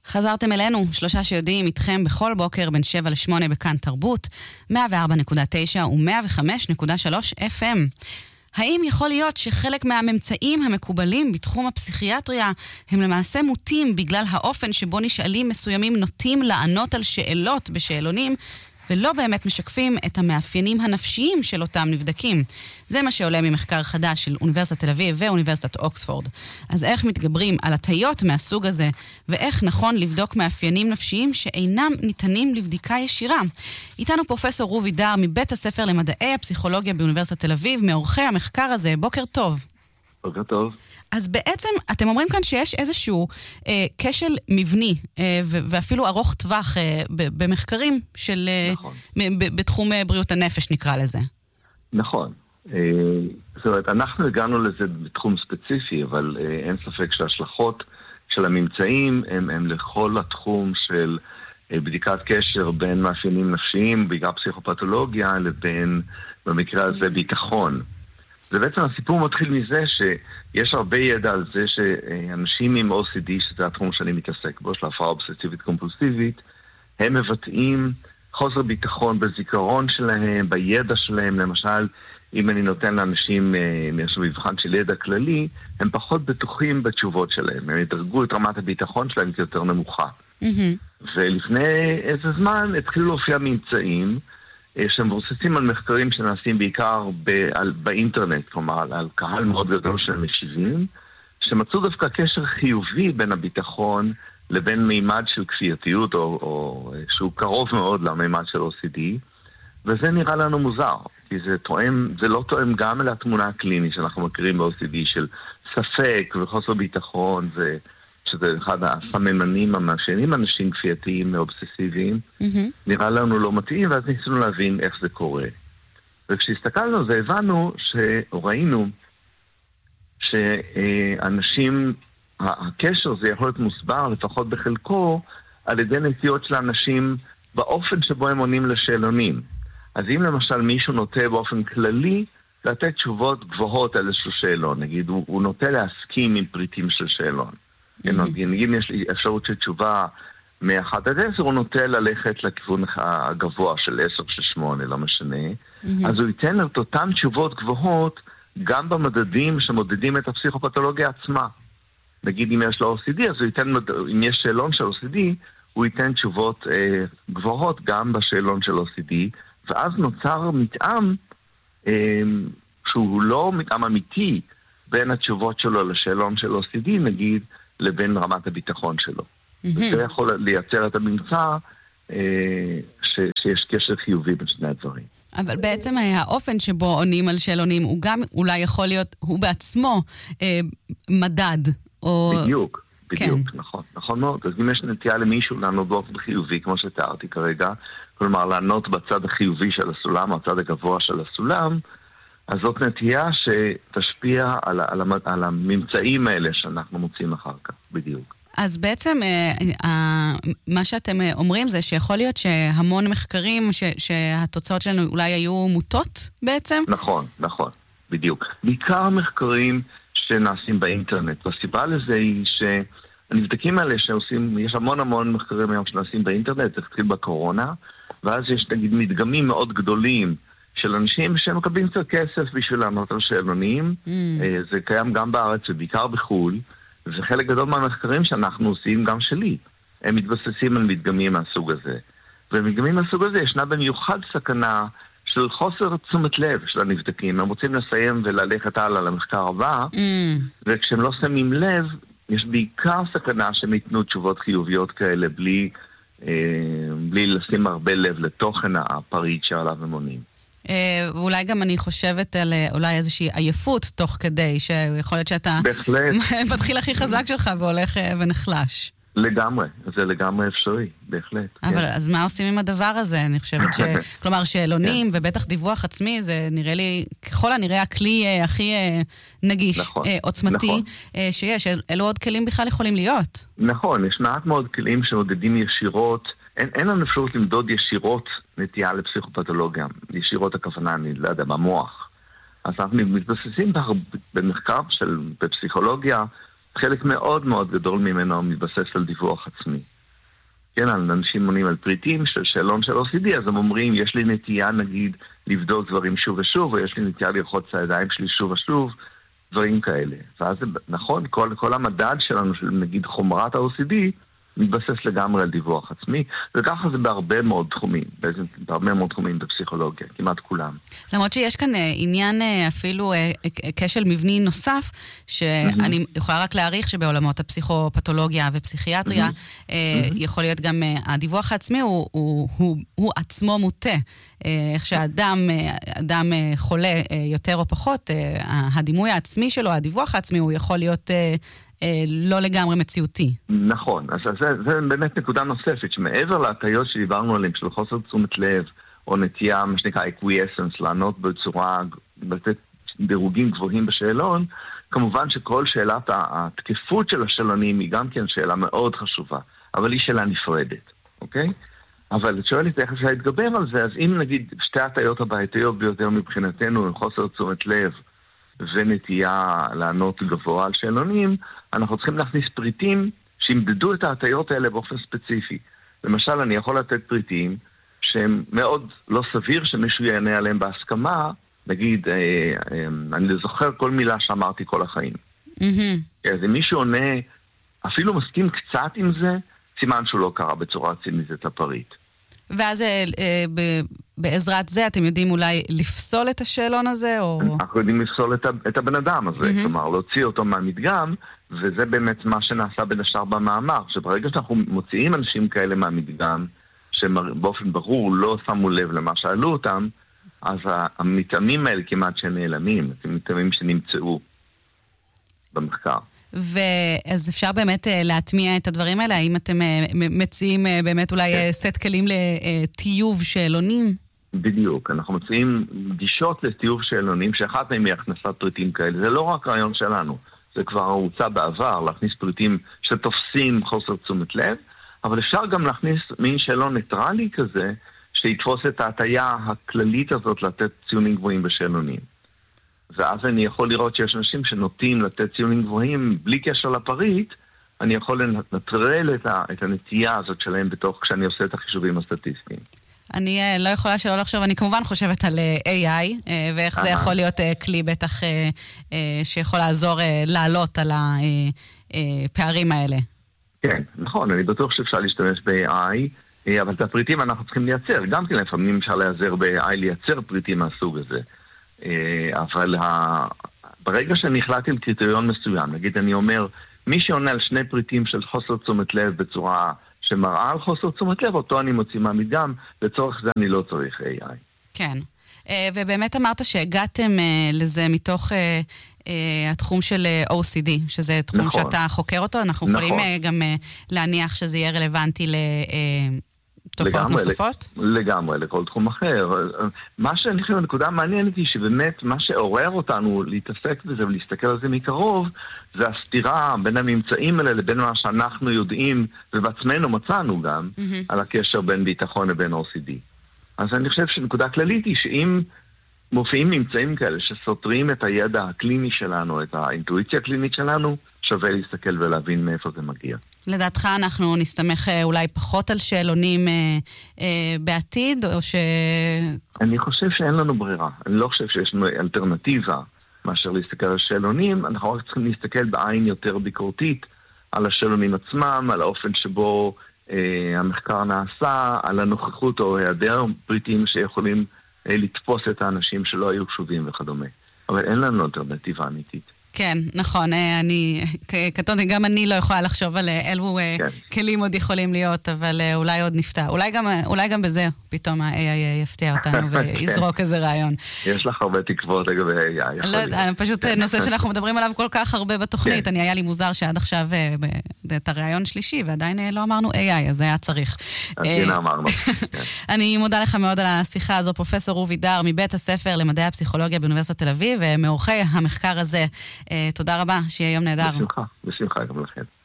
חזרתם אלינו, 3 שיודעים איתכם בכל בוקר בין 7 ל-8 בכאן תרבות, 104.9 ו-105.3 FM. האם יכול להיות שחלק מהממצאים המקובלים בתחום הפסיכיאטריה הם למעשה מוטים בגלל האופן שבו נשאלים מסוימים נוטים לענות על שאלות בשאלונים, ולא באמת משקפים את המאפיינים הנפשיים של אותם נבדקים? זה מה שעולה ממחקר חדש של אוניברסיטת תל אביב ואוניברסיטת אוקספורד. אז איך מתגברים על הטיות מהסוג הזה, ואיך נכון לבדוק מאפיינים נפשיים שאינם ניתנים לבדיקה ישירה? איתנו פרופסור רובי דר מבית הספר למדעי הפסיכולוגיה באוניברסיטת תל אביב, מעורכי המחקר הזה. בוקר טוב. בוקר טוב. אז בעצם אתם אומרים כאן שיש איזשהו כשל מבני ואפילו ארוך טווח במחקרים של נכון. בתחום בריאות הנפש נקרא לזה. נכון. זאת אומרת, אנחנו הגענו לזה בתחום ספציפי, אבל אין ספק שההשלכות של הממצאים הם לכל התחום של בדיקת קשר בין מאפיינים נפשיים, בעיקר פסיכופתולוגיה, לבין במקרה הזה ביטחון. ובעצם הסיפור מתחיל מזה שיש הרבה ידע על זה שאנשים עם OCD, שזה התחום שאני מתעסק בו, של ההפרעה אובססיבית קומפולסיבית, הם מבטאים חוסר ביטחון בזיכרון שלהם, בידע שלהם. למשל, אם אני נותן לאנשים מאיזשהו מבחן של ידע כללי, הם פחות בטוחים בתשובות שלהם. הם ידרגו את רמת הביטחון שלהם כיותר נמוכה. ולפני איזה זמן התחילו להופיע ממצאים שמבוססים על מחקרים שנעשים בעיקר באינטרנט, כלומר על קהל מאוד גדול של משיבים, שמצאו דווקא קשר חיובי בין הביטחון לבין מימד של כפייתיות, או שהוא קרוב מאוד למימד של OCD, וזה נראה לנו מוזר, כי זה לא תואם גם לתמונה הקלינית שאנחנו מכירים ב-OCD של ספק וחוסר ביטחון, שזה אחד הסממנים המאפיינים אנשים כפייתיים ואובססיביים, נראה לנו לא מתאים, ואז ניסינו להבין איך זה קורה. וכשהסתכלנו על זה, ראינו שאנשים, הקשר זה יכול להיות מוסבר, לפחות בחלקו, על ידי נטיות של האנשים באופן שבו הם עונים לשאלונים. אז אם למשל מישהו נוטה באופן כללי, לתת תשובות גבוהות על איזשהו שאלון, נגיד, הוא נוטה להסכים עם פריטים של שאלון. נגיד יש לי אפשרות של תשובה מ-1 עד 10, הוא נוטה ללכת לכיוון הגבוה של 10 של 8, לא משנה. אז הוא ייתן את אותן תשובות גבוהות גם במדדים שמודדים את הפסיכופתולוגיה עצמה. נגיד אם יש לו OCD, אז הוא ייתן, אם יש שאלון של OCD, הוא ייתן תשובות גבוהות גם בשאלון של OCD, ואז נוצר מתאם שהוא לא מתאם אמיתי בין התשובות שלו לשאלון של OCD, נגיד, לבין רמת הביטחון שלו. זה יכול לייצר את הממצא שיש קשר חיובי בין שני הדברים. אבל בעצם האופן שבו עונים על שאלונים הוא גם אולי יכול להיות, הוא בעצמו מדד. בדיוק, נכון מאוד. אז אם יש נטייה למישהו לענות באופן חיובי, כמו שתיארתי כרגע, כלומר לענות בצד החיובי של הסולם, הצד הגבוה של הסולם, אז זאת נטייה שתשפיע על הממצאים האלה שאנחנו מוצאים אחר כך, בדיוק. אז בעצם מה שאתם אומרים זה שיכול להיות שהמון מחקרים שהתוצאות שלנו אולי היו מוטות בעצם? נכון, בדיוק. בעיקר מחקרים שנעשים באינטרנט. והסיבה לזה היא שהנבדקים האלה שעושים, יש המון מחקרים היום שנעשים באינטרנט, זה התחיל בקורונה, ואז יש נגיד מדגמים מאוד גדולים של אנשים שמקבלים קצת כסף בשביל לענות על שאלונים. זה קיים גם בארץ ובעיקר בחול, וחלק גדול מהמחקרים שאנחנו עושים, גם שלי, הם מתבססים על מדגמים מהסוג הזה. ומדגמים מהסוג הזה ישנה במיוחד סכנה של חוסר תשומת לב של הנבדקים. הם רוצים לסיים וללכת הלאה למחקר הבא, וכשהם לא שמים לב, יש בעיקר סכנה שהם ייתנו תשובות חיוביות כאלה בלי לשים הרבה לב לתוכן הפריט שעליו הם עונים. ואולי גם אני חושבת על אולי איזושהי עייפות תוך כדי, שיכול להיות שאתה מתחיל הכי חזק שלך והולך ונחלש. לגמרי, זה לגמרי אפשרי, בהחלט. אבל אז מה עושים עם הדבר הזה? אני חושבת כלומר שאלונים ובטח דיווח עצמי, זה נראה לי ככל הנראה הכלי הכי נגיש, עוצמתי שיש. אלו עוד כלים בכלל יכולים להיות. נכון, יש מעט מאוד כלים שמודדים ישירות. אין לנו אפשרות למדוד ישירות נטייה לפסיכופתולוגיה. ישירות הכוונה, אני לא יודע, במוח. אז אנחנו מתבססים במחקר בפסיכולוגיה, חלק מאוד מאוד גדול ממנו מתבסס על דיווח עצמי. כן, אנשים עונים על פריטים של שאלון של OCD, אז הם אומרים, יש לי נטייה נגיד לבדוק דברים שוב ושוב, או יש לי נטייה לרחוץ את הידיים שלי שוב ושוב, דברים כאלה. ואז זה נכון, כל המדד שלנו של נגיד חומרת ה-OCD, מתבסס לגמרי על דיווח עצמי, וככה זה בהרבה מאוד תחומים, בהרבה מאוד תחומים בפסיכולוגיה, כמעט כולם. למרות שיש כאן עניין אפילו כשל מבני נוסף, שאני יכולה רק להעריך שבעולמות הפסיכופתולוגיה ופסיכיאטריה, יכול להיות גם הדיווח העצמי הוא עצמו מוטה. איך שהאדם חולה יותר או פחות, הדימוי העצמי שלו, הדיווח העצמי, הוא יכול להיות לא לגמרי מציאותי. נכון, אז זה באמת נקודה נוספת, שמעבר להטיות שדיברנו עליהם, של חוסר תשומת לב, או נטייה, מה שנקרא acquiescence, לענות בצורה, לתת דירוגים גבוהים בשאלון, כמובן שכל שאלת התקפות של השאלונים היא גם כן שאלה מאוד חשובה, אבל היא שאלה נפרדת, אוקיי? אבל את שואלת איך אפשר להתגבר על זה, אז אם נגיד שתי הטיות הבעייתיות ביותר מבחינתנו הם חוסר תשומת לב ונטייה לענות גבוה על שאלונים, אנחנו צריכים להכניס פריטים שימדדו את ההטיות האלה באופן ספציפי. למשל, אני יכול לתת פריטים שהם מאוד לא סביר שמישהו יענה עליהם בהסכמה, נגיד, אני זוכר כל מילה שאמרתי כל החיים. אז אם מישהו עונה, אפילו מסכים קצת עם זה, סימן שהוא לא קרא בצורה רצינית את הפריט. ואז בעזרת זה אתם יודעים אולי לפסול את השאלון הזה? אנחנו יודעים לפסול את הבן אדם הזה, כלומר להוציא אותו מהמדגם, וזה באמת מה שנעשה בין השאר במאמר, שברגע שאנחנו מוציאים אנשים כאלה מהמדגם, שבאופן ברור לא שמו לב למה שאלו אותם, אז המתאמים האלה כמעט שנעלמים, המתאמים שנמצאו במחקר. ואז אפשר באמת להטמיע את הדברים האלה? האם אתם מציעים באמת אולי סט כלים לטיוב שאלונים? בדיוק, אנחנו מציעים גישות לטיוב שאלונים, שאחת מהם היא הכנסת פריטים כאלה. זה לא רק רעיון שלנו, זה כבר הוצע בעבר, להכניס פריטים שתופסים חוסר תשומת לב, אבל אפשר גם להכניס מין שאלון ניטרלי כזה, שיתפוס את ההטיה הכללית הזאת לתת ציונים גבוהים בשאלונים. ואז אני יכול לראות שיש אנשים שנוטים לתת ציונים גבוהים בלי קשר לפריט, אני יכול לנטרל את הנטייה הזאת שלהם בתוך כשאני עושה את החישובים הסטטיסטיים. אני לא יכולה שלא לחשוב, אני כמובן חושבת על AI, ואיך זה יכול להיות כלי בטח שיכול לעזור לעלות על הפערים האלה. כן, נכון, אני בטוח שאפשר להשתמש ב-AI, אבל את הפריטים אנחנו צריכים לייצר, גם כן לפעמים אפשר להיעזר ב-AI לייצר פריטים מהסוג הזה. אבל ברגע שאני החלטתי על קריטריון מסוים, נגיד אני אומר, מי שעונה על שני פריטים של חוסר תשומת לב בצורה שמראה על חוסר תשומת לב, אותו אני מוציא מהמדגם, לצורך זה אני לא צריך AI. כן, ובאמת אמרת שהגעתם לזה מתוך התחום של OCD, שזה תחום נכון. שאתה חוקר אותו, אנחנו נכון. יכולים גם להניח שזה יהיה רלוונטי תופעות נוספות? לגמרי, לכל תחום אחר. מה שאני חושב, הנקודה מעניינת היא שבאמת מה שעורר אותנו להתעסק בזה ולהסתכל על זה מקרוב, זה הסתירה בין הממצאים האלה לבין מה שאנחנו יודעים, ובעצמנו מצאנו גם, על הקשר בין ביטחון לבין OCD. אז אני חושב שנקודה כללית היא שאם מופיעים ממצאים כאלה שסותרים את הידע הקליני שלנו, את האינטואיציה הקלינית שלנו, שווה להסתכל ולהבין מאיפה זה מגיע. לדעתך אנחנו נסתמך אולי פחות על שאלונים בעתיד, או ש... אני חושב שאין לנו ברירה. אני לא חושב שיש לנו אלטרנטיבה מאשר להסתכל על שאלונים. אנחנו רק צריכים להסתכל בעין יותר ביקורתית על השאלונים עצמם, על האופן שבו המחקר נעשה, על הנוכחות או היעדר פריטים שיכולים לתפוס את האנשים שלא היו קשובים וכדומה. אבל אין לנו אלטרנטיבה אמיתית. כן, נכון, קטונתי, גם אני לא יכולה לחשוב על אילו כלים עוד יכולים להיות, אבל אולי עוד נפתע. אולי גם בזה פתאום ה-AI יפתיע אותנו ויזרוק איזה רעיון. יש לך הרבה תקוות לגבי AI. לא יודע, פשוט נושא שאנחנו מדברים עליו כל כך הרבה בתוכנית, היה לי מוזר שעד עכשיו את הרעיון שלישי, ועדיין לא אמרנו AI, אז זה היה צריך. אז הנה אמרנו. אני מודה לך מאוד על השיחה הזו, פרופסור רובי דר, מבית הספר למדעי הפסיכולוגיה באוניברסיטת תל אביב, ומאורחי המחקר הזה. תודה רבה, שיהיה יום נהדר. בשמחה גם לכם.